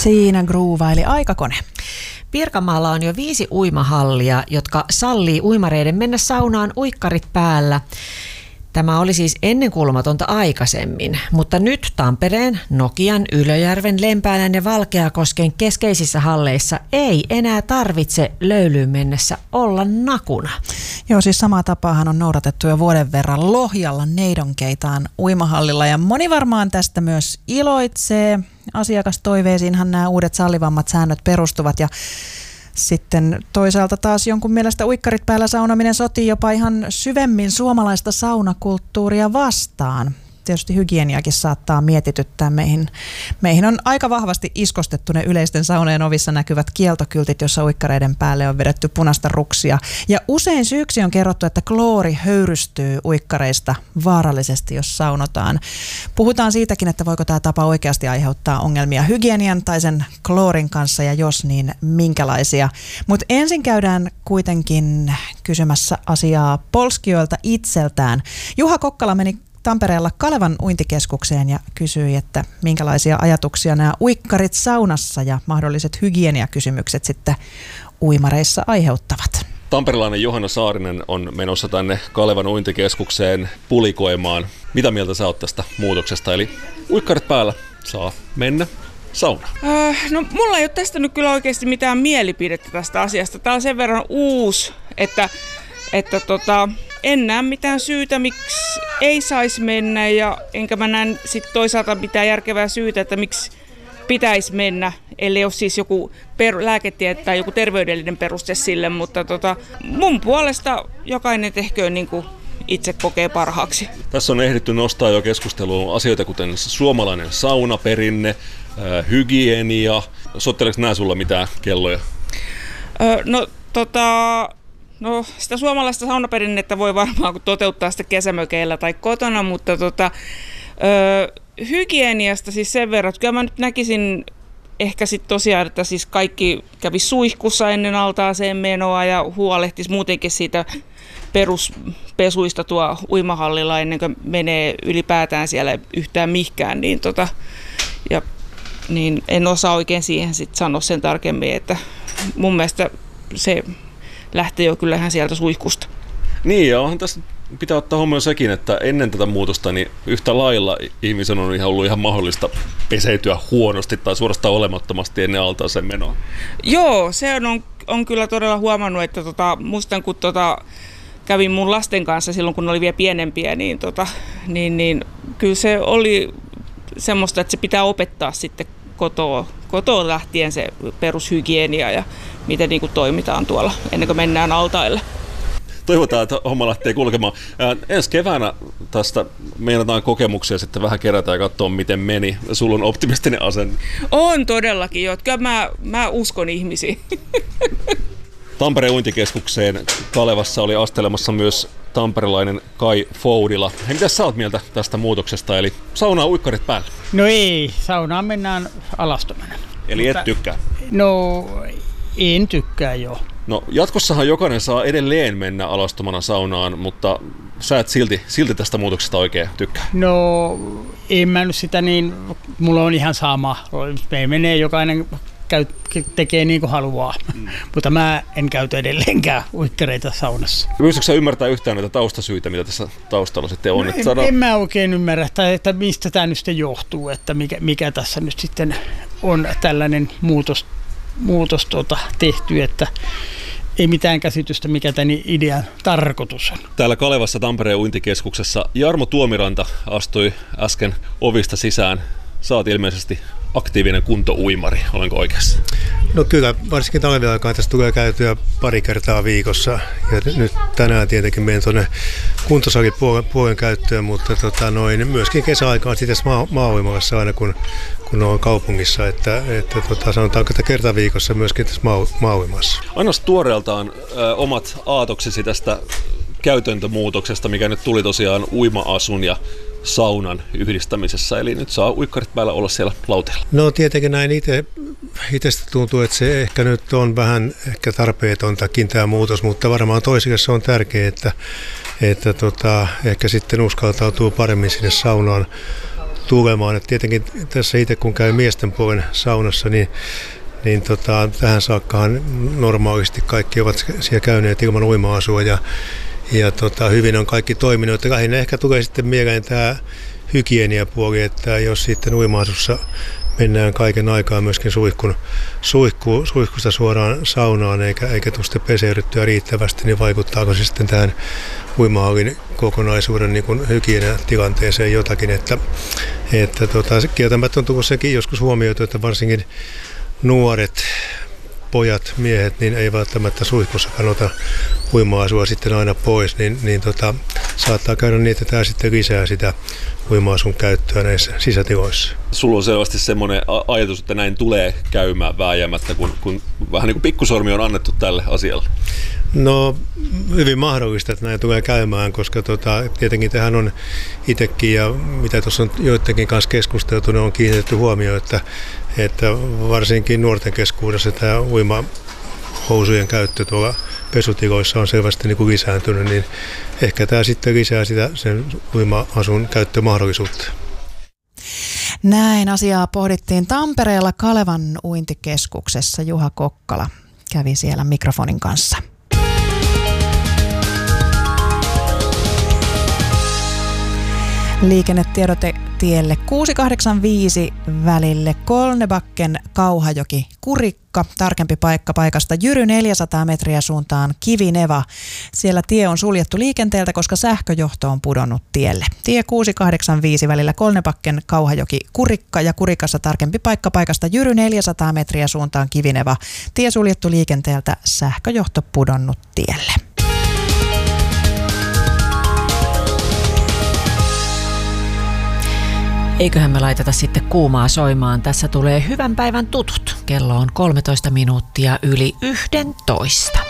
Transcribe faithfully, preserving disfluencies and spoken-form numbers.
Siinä groovaili aikakone. Pirkanmaalla on jo viisi uimahallia, jotka sallii uimareiden mennä saunaan uikkarit päällä. Tämä oli siis ennenkuulumatonta aikaisemmin, mutta nyt Tampereen, Nokian, Ylöjärven, Lempäälän ja Valkeakosken keskeisissä halleissa ei enää tarvitse löylyyn mennessä olla nakuna. Joo, siis samaa tapaahan on noudatettu jo vuoden verran Lohjalla Neidonkeitaan uimahallilla ja moni varmaan tästä myös iloitsee. Asiakastoiveisiinhan nämä uudet sallivammat säännöt perustuvat ja sitten toisaalta taas jonkun mielestä uikkarit päällä saunominen sotii jopa ihan syvemmin suomalaista saunakulttuuria vastaan. Tietysti hygieniakin saattaa mietityttää. Meihin, meihin on aika vahvasti iskostettu ne yleisten saunojen ovissa näkyvät kieltokyltit, jossa uikkareiden päälle on vedetty punaista ruksia. Ja usein syyksi on kerrottu, että kloori höyrystyy uikkareista vaarallisesti, jos saunotaan. Puhutaan siitäkin, että voiko tämä tapa oikeasti aiheuttaa ongelmia hygienian tai sen kloorin kanssa ja jos niin minkälaisia. Mutta ensin käydään kuitenkin kysymässä asiaa polskijoilta itseltään. Juha Kokkala meni Tampereella Kalevan uintikeskukseen ja kysyi, että minkälaisia ajatuksia nämä uikkarit saunassa ja mahdolliset hygieniakysymykset sitten uimareissa aiheuttavat. Tamperelainen Johanna Saarinen on menossa tänne Kalevan uintikeskukseen pulikoimaan. Mitä mieltä sä oot tästä muutoksesta? Eli uikkarit päällä saa mennä saunaan. Öö, no mulla ei ole tästä nyt kyllä oikeasti mitään mielipidettä tästä asiasta. Tää on sen verran uusi, että, että tota... en näe mitään syytä, miksi ei saisi mennä ja enkä mä näe sit toisaalta mitään järkevää syytä, että miksi pitäisi mennä, ellei ole siis joku per- lääketiede tai joku terveydellinen peruste sille, mutta tota, mun puolesta jokainen tehköön niin kuin itse kokee parhaaksi. Tässä on ehditty nostaa jo keskusteluun asioita kuten suomalainen saunaperinne, äh, hygienia. Soitteleeko nämä sulla mitään kelloja? Öö, no tota... No sitä suomalaista saunaperinnettä voi varmaan toteuttaa sitä kesämökeillä tai kotona, mutta tota, ö, hygieniasta siis sen verran, että kyllä mä nyt näkisin ehkä sitten tosiaan, että siis kaikki kävi suihkussa ennen altaaseen menoa ja huolehtisi muutenkin siitä peruspesuista tuo uimahallilla ennen kuin menee ylipäätään siellä yhtään mihkään, niin, tota, ja, niin en osaa oikein siihen sit sanoa sen tarkemmin, että mun mielestä se lähtee jo kyllähän sieltä suihkusta. Niin, ja onhan tässä pitää ottaa huomioon sekin, että ennen tätä muutosta niin yhtä lailla ihmisen on ihan ollut ihan mahdollista peseytyä huonosti tai suorastaan olemattomasti ennen altaaseen menoa. Joo, se on, on kyllä todella huomannut, että tota, muistan kun tota, kävin mun lasten kanssa silloin, kun ne oli vielä pienempiä, niin, tota, niin, niin kyllä se oli semmoista, että se pitää opettaa sitten kotoa, kotoa lähtien se perushygienia ja miten niin kuin toimitaan tuolla ennen kuin mennään altaille. Toivotaan, että homma lähtee kulkemaan. Ää, ensi keväänä tästä meinataan kokemuksia sitten vähän kerätä ja katsoa, miten meni. Sulla on optimistinen asenne. On todellakin, jo. Kyllä mä, mä uskon ihmisiin. Tampereen uintikeskukseen Kalevassa oli astelemassa myös tamperelainen Kai Foudila. Hei, mitä sä oot mieltä tästä muutoksesta? Eli saunaa uikkarit päällä. No ei, saunaan mennään alastomana. Eli Mutta, et tykkää? No en tykkää jo. No jatkossahan jokainen saa edelleen mennä alastomana saunaan, mutta sä et silti, silti tästä muutoksesta oikein tykkää. No en mä nyt sitä niin, mulla on ihan sama. Me menee jokainen käy, tekee niin kuin haluaa, mm. mutta mä en käytä edelleenkään uikkareita saunassa. Pystytkö sä ymmärtämään yhtään näitä taustasyitä, mitä tässä taustalla sitten on? No, että en, saadaan... en mä oikein ymmärrä, että, että mistä tämä nyt sitten johtuu, että mikä, mikä tässä nyt sitten on tällainen muutos, muutos tuota, tehty, että ei mitään käsitystä, mikä tämän idean tarkoitus on. Täällä Kalevassa Tampereen uintikeskuksessa Jarmo Tuomiranta astui äsken ovista sisään. Sä oot ilmeisesti aktiivinen kuntouimari, olenko oikeassa? No kyllä, varsinkin talviaikaan tässä tulee käytyä pari kertaa viikossa. Ja nyt tänään tietenkin menen tuonne kuntosalin puolen, puolen käyttöön, mutta tota noin, myöskin kesäaikaan sitten maa, maa-uimassa aina kun, kun on kaupungissa. Että, että tota, sanotaanko, että kerta viikossa myöskin tässä maa, maa-uimassa. Annas tuoreeltaan ö, omat aatoksesi tästä käytäntömuutoksesta, mikä nyt tuli tosiaan uima-asun ja saunan yhdistämisessä, eli nyt saa uikkarit päällä olla siellä lauteella. No tietenkin näin itse, itsestä tuntuu, että se ehkä nyt on vähän ehkä tarpeetontakin tämä muutos, mutta varmaan toisille se on tärkeää, että, että tota, ehkä sitten uskaltautuu paremmin sinne saunaan tulemaan. Et tietenkin tässä itse kun käy miesten puolen saunassa, niin niin tota, tähän saakkahan normaalisti kaikki ovat siellä käyneet ilman uima-asua ja, ja tota, hyvin on kaikki toiminut. Lähinnä ehkä tulee sitten mieleen tämä hygieniapuoli, että jos sitten uima-asussa mennään kaiken aikaa myöskin suihkun, suihku, suihkusta suoraan saunaan eikä, eikä tule sitten peseydyttyä riittävästi, niin vaikuttaako se sitten tähän uimahallin kokonaisuuden niin kuin hygieniatilanteeseen jotakin, että, että tota, kieltämättä on tullut sekin joskus huomioitu, että varsinkin nuoret pojat, miehet, niin ei välttämättä suihkussa kannata uima-asua sitten aina pois, niin, niin tota, saattaa käydä niin, että tämä sitten lisää sitä uima-asun käyttöä näissä sisätiloissa. Sulla on selvästi semmoinen ajatus, että näin tulee käymään vääjäämättä, kun, kun vähän niin kuin pikkusormi on annettu tälle asialle. No hyvin mahdollista, että näin tulee käymään, koska tota, tietenkin tähän on itsekin ja mitä tuossa on joidenkin kanssa keskusteltu, ne on kiinnitetty huomioon, että, että varsinkin nuorten keskuudessa tämä uimahousujen käyttö tuolla pesutiloissa on selvästi niin kuin lisääntynyt, niin ehkä tämä sitten lisää sitä sen uima-asun käyttömahdollisuutta. Näin asiaa pohdittiin Tampereella Kalevan uintikeskuksessa. Juha Kokkala kävi siellä mikrofonin kanssa. Liikennetiedote tielle kuusi kahdeksan viisi välille Kolnebacken Kauhajoki Kurikka. Tarkempi paikka paikasta Jyry neljäsataa metriä suuntaan Kivineva. Siellä tie on suljettu liikenteeltä, koska sähköjohto on pudonnut tielle. Tie kuusi kahdeksan viisi välillä Kolnebacken Kauhajoki Kurikka ja Kurikassa tarkempi paikka paikasta Jyry neljäsataa metriä suuntaan Kivineva. Tie suljettu liikenteeltä, sähköjohto pudonnut tielle. Eiköhän me laiteta sitten kuumaa soimaan. Tässä tulee hyvän päivän tutut. Kello on kolmetoista minuuttia yli yhdentoista.